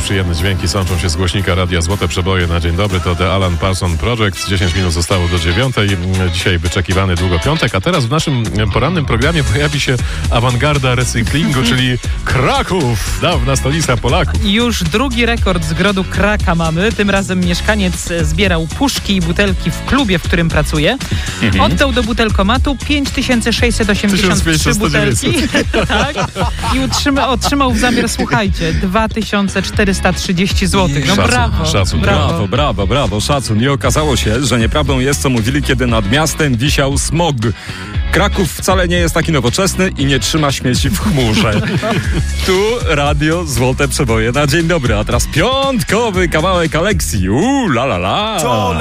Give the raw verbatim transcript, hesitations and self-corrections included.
przyjemne dźwięki sączą się z głośnika Radia Złote Przeboje na dzień dobry. To The Alan Parsons Project. dziesięć minut zostało do dziewiątej. Dzisiaj wyczekiwany długo piątek, a teraz w naszym porannym programie pojawi się awangarda recyklingu, czyli Kraków, dawna stolica Polaków. Już drugi rekord z grodu Kraka mamy. Tym razem mieszkaniec zbierał puszki i butelki w klubie, w którym pracuje. Mhm. Oddał do butelkomatu pięć tysięcy sześćset osiemdziesiąt trzy butelki. Tak. I utrzyma, otrzymał w zamiar, słuchajcie, dwa tysiące czterysta trzydzieści złotych. No szacun, brawo, szacun. brawo. Brawo, brawo, brawo, szacun. I okazało się, że nieprawdą jest, co mówili, kiedy nad miastem wisiał smog. Kraków wcale nie jest taki nowoczesny i nie trzyma śmieci w chmurze. Tu Radio Złote Przeboje na dzień dobry, a teraz piątkowy kawałek Aleksji. Uuu, la la la.